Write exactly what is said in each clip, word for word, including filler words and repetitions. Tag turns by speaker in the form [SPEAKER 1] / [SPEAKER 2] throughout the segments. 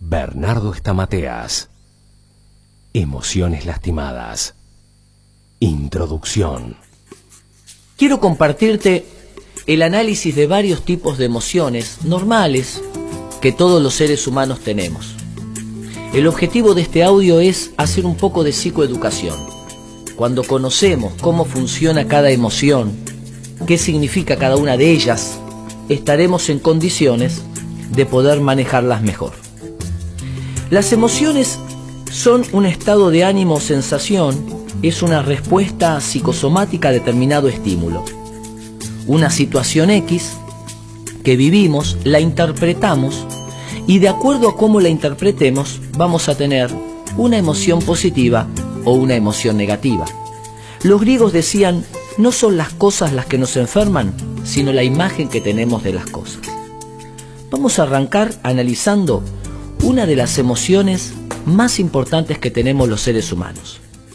[SPEAKER 1] Bernardo Estamateas. Emociones lastimadas. Introducción.
[SPEAKER 2] Quiero compartirte el análisis de varios tipos de emociones normales que todos los seres humanos tenemos. El objetivo de este audio es hacer un poco de psicoeducación. Cuando conocemos cómo funciona cada emoción, qué significa cada una de ellas, estaremos en condiciones de poder manejarlas mejor. Las emociones son un estado de ánimo o sensación, es una respuesta psicosomática a determinado estímulo. Una situación X que vivimos, la interpretamos y de acuerdo a cómo la interpretemos vamos a tener una emoción positiva o una emoción negativa. Los griegos decían, no son las cosas las que nos enferman, sino la imagen que tenemos de las cosas. Vamos a arrancar analizando una de las emociones más importantes que tenemos los seres humanos.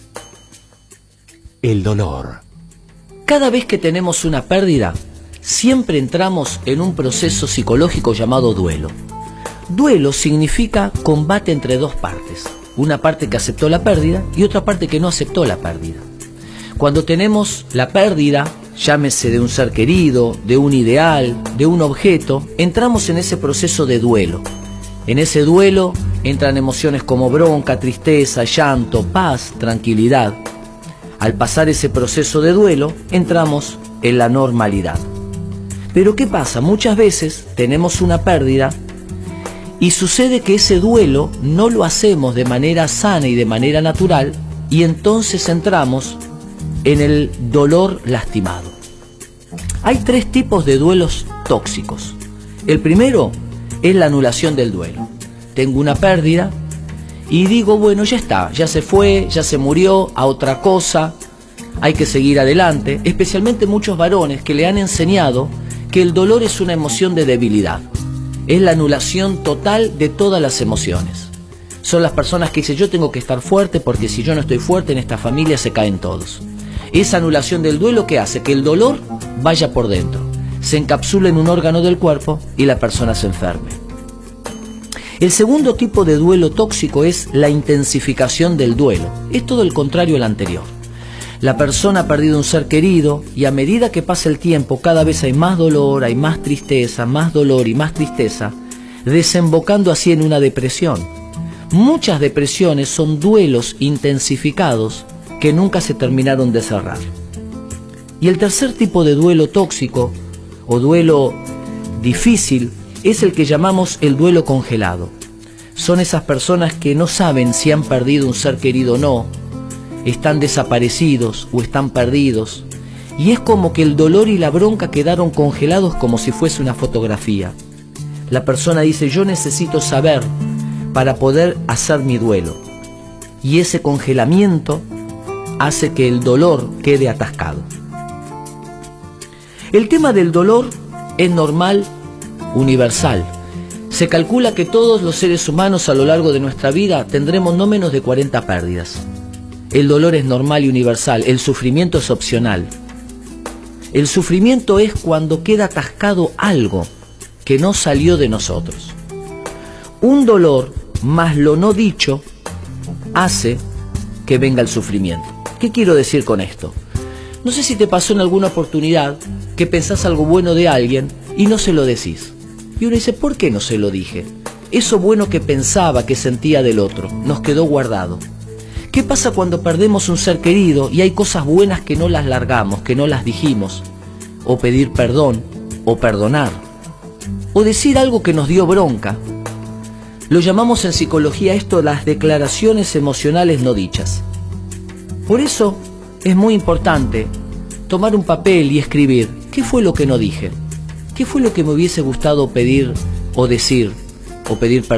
[SPEAKER 1] El dolor.
[SPEAKER 2] Cada vez que tenemos una pérdida, siempre entramos en un proceso psicológico llamado duelo. Duelo significa combate entre dos partes. Una parte que aceptó la pérdida y otra parte que no aceptó la pérdida. Cuando tenemos la pérdida, llámese de un ser querido, de un ideal, de un objeto, entramos en ese proceso de duelo. En ese duelo entran emociones como bronca, tristeza, llanto, paz, tranquilidad. Al pasar ese proceso de duelo, entramos en la normalidad. Pero ¿qué pasa? Muchas veces tenemos una pérdida y sucede que ese duelo no lo hacemos de manera sana y de manera natural y entonces entramos en el dolor lastimado. Hay tres tipos de duelos tóxicos. El primero es la anulación del duelo. Tengo una pérdida y digo, bueno, ya está, ya se fue, ya se murió, a otra cosa, hay que seguir adelante, especialmente muchos varones que le han enseñado que el dolor es una emoción de debilidad. Es la anulación total de todas las emociones. Son las personas que dicen, yo tengo que estar fuerte porque si yo no estoy fuerte en esta familia se caen todos. Esa anulación del duelo que hace que el dolor vaya por dentro, se encapsula en un órgano del cuerpo y la persona se enferme. El segundo tipo de duelo tóxico es la intensificación del duelo. Es todo el contrario al anterior. La persona ha perdido un ser querido y a medida que pasa el tiempo cada vez hay más dolor, hay más tristeza, más dolor y más tristeza, desembocando así en una depresión. Muchas depresiones son duelos intensificados que nunca se terminaron de cerrar. Y el tercer tipo de duelo tóxico o duelo difícil es el que llamamos el duelo congelado. Son esas personas que no saben si han perdido un ser querido o no, están desaparecidos o están perdidos, y es como que el dolor y la bronca quedaron congelados como si fuese una fotografía. La persona dice, yo necesito saber para poder hacer mi duelo, y ese congelamiento hace que el dolor quede atascado. El tema del dolor es normal, universal. Se calcula que todos los seres humanos a lo largo de nuestra vida tendremos no menos de cuarenta pérdidas. El dolor es normal y universal, el sufrimiento es opcional. El sufrimiento es cuando queda atascado algo que no salió de nosotros. Un dolor más lo no dicho hace que venga el sufrimiento. ¿Qué quiero decir con esto? No sé si te pasó en alguna oportunidad que pensás algo bueno de alguien y no se lo decís. Y uno dice, ¿por qué no se lo dije? Eso bueno que pensaba, que sentía del otro, nos quedó guardado. ¿Qué pasa cuando perdemos un ser querido y hay cosas buenas que no las largamos, que no las dijimos? O pedir perdón, o perdonar, o decir algo que nos dio bronca. Lo llamamos en psicología esto las declaraciones emocionales no dichas. Por eso es muy importante tomar un papel y escribir, ¿qué fue lo que no dije? ¿Qué fue lo que me hubiese gustado pedir o decir o pedir perdón?